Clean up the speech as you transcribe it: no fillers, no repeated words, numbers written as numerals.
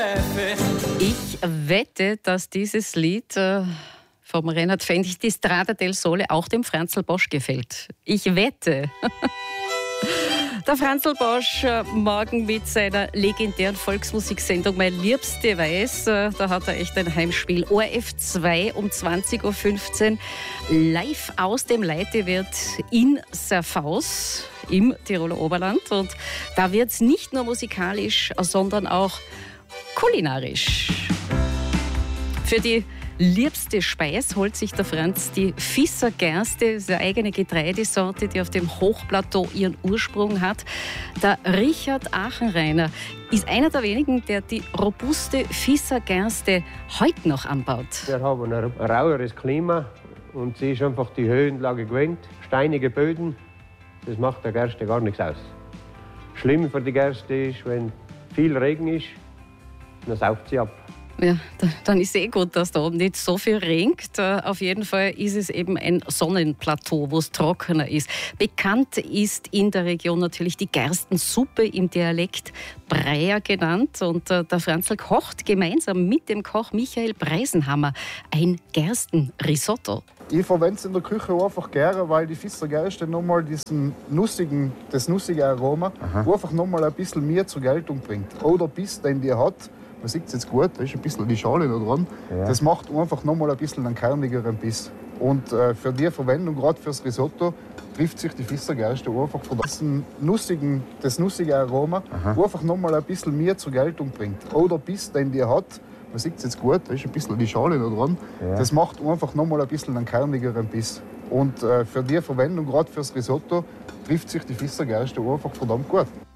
Ich wette, dass dieses Lied vom Reinhard Fendrich, die Strada del Sole, auch dem Franzl Bosch gefällt. Ich wette. Der Franzl Bosch morgen mit seiner legendären Volksmusiksendung Mein Liebste weiß, da hat er echt ein Heimspiel. ORF 2 um 20.15 Uhr, live aus dem Leitewirt in Serfaus im Tiroler Oberland. Und da wird es nicht nur musikalisch, sondern auch kulinarisch. Für die liebste Speis holt sich der Franz die Visser Gerste, seine eigene Getreidesorte, die auf dem Hochplateau ihren Ursprung hat. Der Richard Achenreiner ist einer der wenigen, der die robuste Visser Gerste heute noch anbaut. Wir haben ein raueres Klima und sie ist einfach die Höhenlage gewöhnt. Steinige Böden, das macht der Gerste gar nichts aus. Schlimm für die Gerste ist, wenn viel Regen ist, dann saugt sie ab. Ja, dann ist gut, dass da oben nicht so viel regnet. Auf jeden Fall ist es eben ein Sonnenplateau, wo es trockener ist. Bekannt ist in der Region natürlich die Gerstensuppe, im Dialekt Breyer genannt. Und der Franzl kocht gemeinsam mit dem Koch Michael Breisenhammer ein Gerstenrisotto. Ich verwende es in der Küche einfach gerne, weil die Visser Gerste nochmal das nussige Aroma, wo einfach nochmal ein bisschen mehr zur Geltung bringt. Oder Biss, den die hat. Man sieht es jetzt gut, da ist ein bisschen die Schale da dran. Ja. Das macht einfach nochmal ein bisschen einen kernigeren Biss. Und für die Verwendung, gerade fürs Risotto, trifft sich die Visser Gerste einfach für das nussige Aroma, wo einfach nochmal ein bisschen mehr zur Geltung bringt. Oder Biss, den die hat. Man sieht es jetzt gut, da ist ein bisschen die Schale da dran. Ja. Das macht einfach nochmal ein bisschen einen kernigeren Biss. Und für die Verwendung, gerade fürs Risotto, trifft sich die Visser Gerste einfach verdammt gut.